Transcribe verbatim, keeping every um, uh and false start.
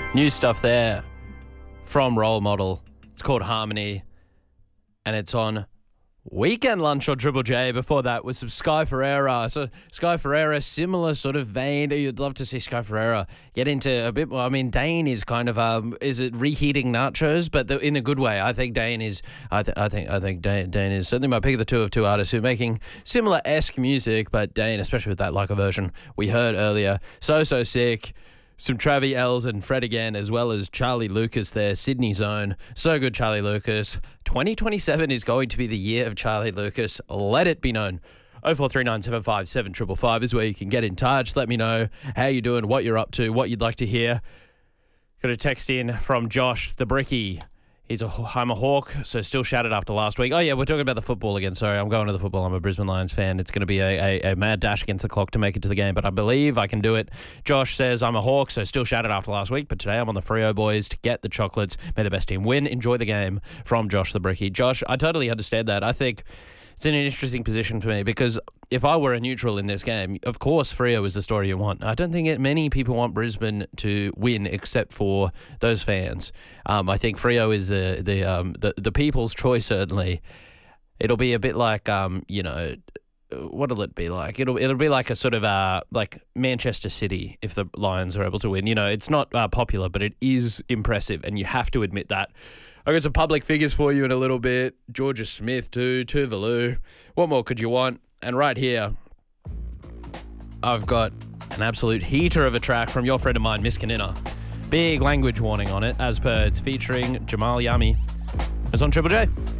New stuff there from Role Model. It's called Harmony, and it's on Weekend Lunch on Triple J. Before that was some Sky Ferreira. So Sky Ferreira, similar sort of vein. You'd love to see Sky Ferreira get into a bit more. I mean, Dane is kind of um, is it reheating nachos, but the, in a good way. I think Dane is. I, th- I think I think Dane, Dane is certainly my pick of the two of two artists who are making similar esque music. But Dane, especially with that like a version we heard earlier, so so sick. Some Travi Ells and Fred again, as well as Charlie Lucas there, Sydney's own. So good, Charlie Lucas. twenty twenty-seven is going to be the year of Charlie Lucas. Let it be known. oh four three nine seven five seven five five is where you can get in touch. Let me know how you're doing, what you're up to, what you'd like to hear. Got a text in from Josh the Bricky. He's a, I'm a Hawk, so still shouted after last week. Oh, yeah, we're talking about the football again. Sorry, I'm going to the football. I'm a Brisbane Lions fan. It's going to be a, a, a mad dash against the clock to make it to the game, but I believe I can do it. Josh says, I'm a Hawk, so still shouted after last week, but today I'm on the Freo boys to get the chocolates. May the best team win. Enjoy the game. From Josh the Bricky. Josh, I totally understand that. I think it's in an interesting position for me because if I were a neutral in this game, of course Freo is the story you want. I don't think it, many people want Brisbane to win except for those fans. Um, I think Freo is the the, um, the the people's choice, certainly. It'll be a bit like, um, you know, what'll it be like? It'll it'll be like a sort of uh, like Manchester City if the Lions are able to win. You know, it's not uh, popular, but it is impressive, and you have to admit that. I've got some public figures for you in a little bit. Georgia Smith too, Tuvalu. What more could you want? And right here, I've got an absolute heater of a track from your friend of mine, Miss Kanina. Big language warning on it, as per it's featuring Jamal Yami. It's on Triple J.